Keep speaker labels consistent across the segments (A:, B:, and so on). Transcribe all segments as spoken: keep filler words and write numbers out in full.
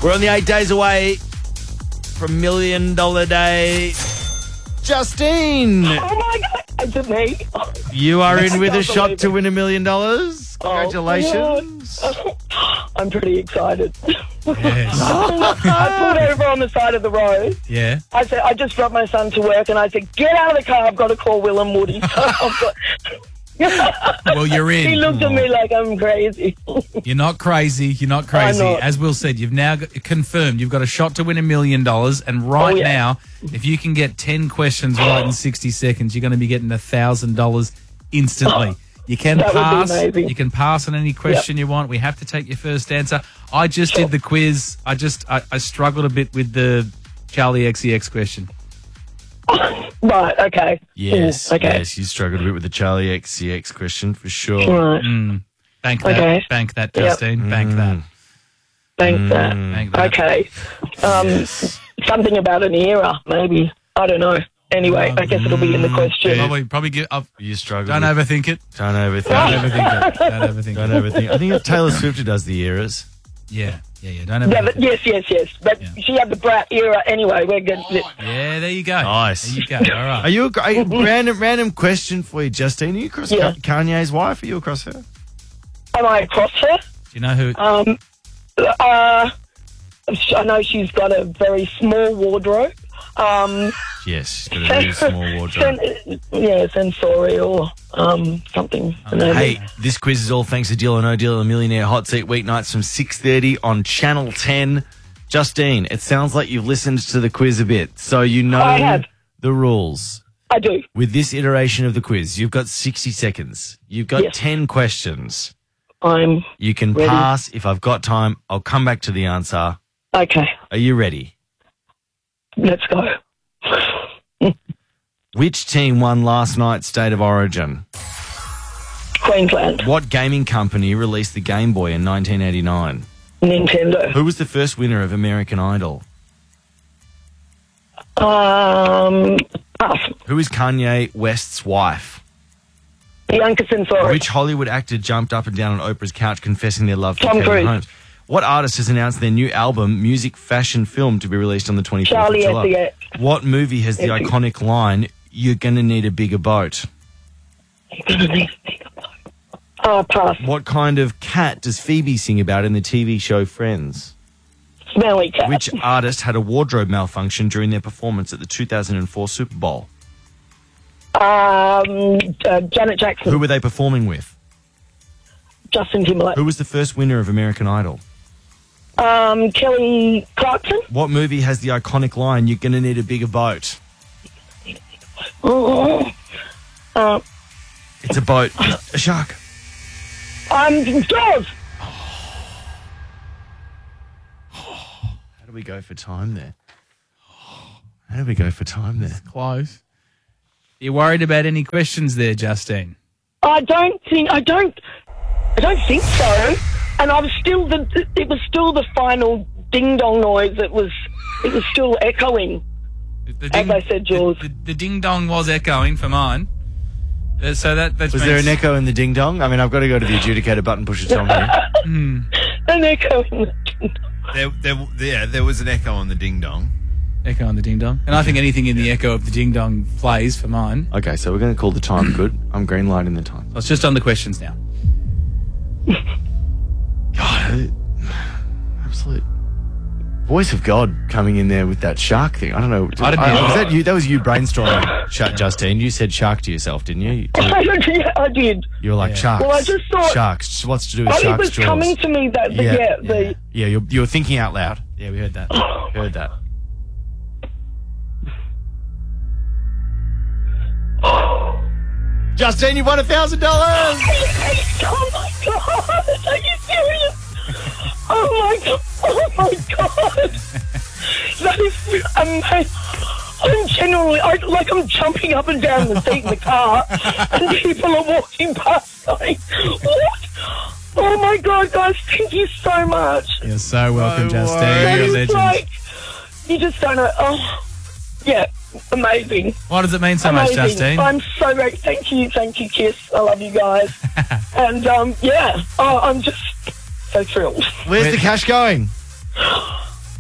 A: We're only eight days away from Million Dollar Day. Justine!
B: Oh, my God. Is it me?
A: You are in with
B: I
A: a
B: can't
A: shot
B: believe
A: to
B: it.
A: win a million dollars. Congratulations.
B: Oh, I'm pretty excited.
C: Yes.
B: I pulled over on the side of the road.
C: Yeah.
B: I said, I just dropped my son to work, and I said, get out of the car. I've got to call Will and Woody. So I've got...
C: Well, you're in.
B: He looked at me like I'm crazy.
C: You're not crazy. You're not crazy.
B: I'm not.
C: As Will said, you've now got, confirmed you've got a shot to win a million dollars. And right
B: Oh, yeah.
C: now, if you can get ten questions right in sixty seconds, you're going to be getting a thousand dollars instantly. You can
B: That would be
C: pass.
B: amazing.
C: You can pass on any question you want. We have to take your first answer. I just did the quiz. I just I, I struggled a bit with the Charlie X C X question.
B: Right, okay.
A: Yes,
B: Mm, okay.
A: yes, you struggled a bit with the Charlie X C X question for sure.
B: Right.
C: Mm. Bank that.
B: Okay.
C: Bank that,
B: Yep.
C: Justine. Bank that.
B: Thanks, that.
C: Bank that.
B: Okay. Um, Something about an era, maybe. I don't know. Anyway, I guess it'll be in the question.
C: Probably, probably give up.
A: You struggled.
C: Don't
A: with-
C: overthink it.
A: Don't overthink.
C: Don't overthink it. Don't overthink
A: Don't
C: it.
A: overthink. I think it's Taylor Swift who does the eras.
C: Yeah, yeah, yeah. Don't
B: Yeah,
C: overthink
B: but
C: it.
B: yes, yes, yes. But
C: Yeah.
B: she had the brat era anyway. We're good.
C: Yeah, there you go.
A: Nice.
C: There you go. All right.
A: Are you a, a random random question for you, Justine? Are you across
B: Yeah.
A: Ka- Kanye's wife? Are you across her?
B: Am I across her?
C: Do you know who?
B: Um, uh, I know she's got a very small wardrobe. Um,
A: Yes, she's got a very small wardrobe.
B: sen- yeah, sensorial, um, something.
A: Hey, this quiz is all thanks to Deal or No Deal, a Millionaire Hot Seat weeknights from six thirty on Channel ten. Justine, it sounds like you've listened to the quiz a bit, so you know
B: I have.
A: the rules.
B: I do.
A: With this iteration of the quiz, you've got sixty seconds. You've got
B: Yes.
A: ten questions.
B: I'm
A: You can
B: Ready.
A: pass. If I've got time, I'll come back to the answer.
B: okay.
A: Are you ready?
B: Let's go.
A: Which team won last night's State of Origin?
B: Queensland,
A: What gaming company released the Game Boy in nineteen eighty-nine?
B: Nintendo.
A: Who was the first winner of American Idol?
B: Um, pass.
A: Who is Kanye West's wife?
B: Bianca Sensori.
A: Which Hollywood actor jumped up and down on Oprah's couch confessing their love for
B: Tom
A: Kevin
B: Cruise.
A: Holmes? What artist has announced their new album, Music, Fashion, Film, to be released on the twenty-fourth
B: Charlie
A: of July?
B: X C X.
A: What movie has the
B: X C X.
A: iconic line, "You're gonna need a bigger boat"?
B: Uh, pass.
A: What kind of cat does Phoebe sing about in the T V show Friends?
B: Smelly cat.
A: Which artist had a wardrobe malfunction during their performance at the two thousand four Super Bowl?
B: Um, uh, Janet Jackson.
A: Who were they performing with?
B: Justin Timberlake.
A: Who was the first winner of American Idol?
B: Um, Kelly Clarkson.
A: What movie has the iconic line, "You're gonna need a bigger boat"?
B: Oh, uh,
A: It's a boat. A shark.
B: um, Jaws.
A: How do we go for time there? How do we go for time there?
C: Close. You worried about any questions there, Justine?
B: I don't think. I don't. I don't think so. And I was still the. It was still the final ding dong noise. It was. It was still echoing.
C: The
B: As I said, Jaws.
C: The, the, the ding dong was echoing for mine. Uh, so that that's
A: Was there an echo in the ding dong? I mean, I've got to go to the adjudicator button, push a song here.
B: An echo in the ding dong.
D: There, there, yeah, there was an echo on the ding dong.
C: echo on the ding dong? And I think anything in the echo of the ding dong plays for mine.
A: Okay, so we're going to call the time good. I'm green lighting the time.
C: So it's just on the questions now.
A: God, absolute voice of God coming in there with that shark thing. I don't know.
C: I didn't hear
A: was
C: that.
A: that you? That was you brainstorming, Sh- Justine. You said shark to yourself, didn't you?
B: yeah, I did.
A: You were like,
C: Yeah.
A: sharks.
B: Well, I just thought-
A: Sharks. What's to do with
B: Oh, it
A: sharks'
B: was
A: jaws?
B: coming to me that. The,
A: Yeah,
B: yeah,
C: yeah.
B: the.
A: Yeah, you're, you were thinking out loud.
C: Yeah, we heard that.
A: Heard that. Justine, you won a thousand dollars.
B: Oh my god! Are you serious? Oh my god! Oh my god! That is amazing. I'm genuinely, I, like I'm jumping up and down the seat in the car, and people are walking past going, "What? Oh my god, guys! Thank you so much."
C: You're so welcome,
D: No
C: Justine.
D: worries.
B: That
C: You're a
B: is
C: legend.
B: like, you just don't know. Oh, yeah, amazing.
C: Why does it mean so much,
B: Amazing.
C: Justine?
B: I'm so great. Thank you, thank you, Kiss. I love you guys. and um, yeah, oh, I'm just so thrilled.
A: Where's the cash going?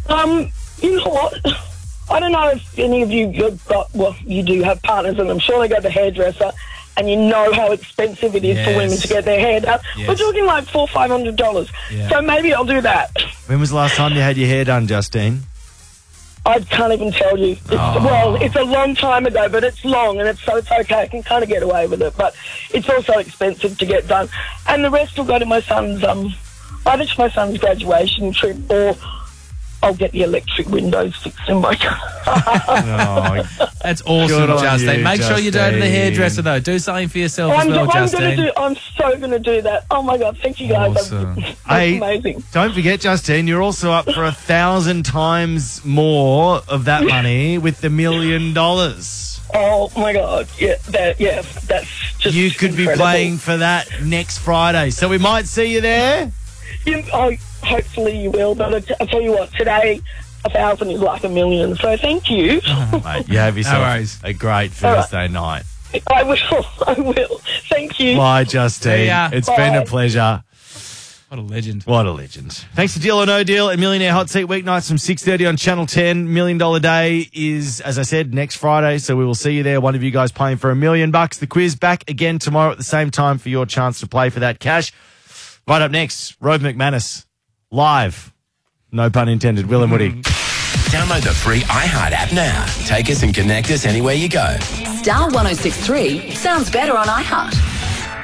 B: Um, you know what? I don't know if any of you you've got, well, you do have partners, and I'm sure they go to the hairdresser, and you know how expensive it is
C: Yes.
B: for women to get their hair done.
C: Yes.
B: We're talking like four, five hundred dollars.
C: Yeah.
B: So maybe I'll do that.
A: When was the last time you had your hair done, Justine?
B: I can't even tell you. It's,
C: Oh.
B: Well, it's a long time ago, but it's long, and it's so it's okay. I can kind of get away with it, but it's also expensive to get done. And the rest will go to my son's, um, either to my son's graduation trip, or I'll get the electric windows fixed in my car.
A: Oh,
C: That's awesome,
A: Good on
C: Justine.
A: you,
C: Make sure you do it to the
A: Justine.
C: hairdresser, though. Do something for yourself
B: I'm,
C: as well,
B: I'm going
C: Justine.
B: to do. I'm so going to do that. Oh my God! Thank you guys.
C: Awesome.
B: That's
A: Hey,
B: amazing.
A: don't forget, Justine, you're also up for a thousand times more of that money with the million dollars.
B: Oh my God! Yeah, that, yeah, that's just.
A: You could be
B: incredible.
A: playing for that next Friday, so we might see you there.
B: You, oh, hopefully you will, but I t- I'll tell you what. Today, a thousand is like a million. So thank you.
A: Mate, you have yourself
C: worries.
A: a great
B: All right.
A: Thursday night.
B: I will. I will. Thank you.
A: Bye, Justine.
C: See ya.
A: It's
B: Bye.
A: been a pleasure.
C: What a legend.
A: What a legend. Thanks to Deal or No Deal and Millionaire Hot Seat weeknights from six thirty on Channel ten. Million Dollar Day is, as I said, next Friday, so we will see you there. One of you guys playing for a million bucks. The quiz back again tomorrow at the same time for your chance to play for that cash. Right up next, Rove McManus, live. No pun intended. Will and Woody.
E: Download the free iHeart app now. Take us and connect us anywhere you go.
F: Star one oh six three sounds better on iHeart.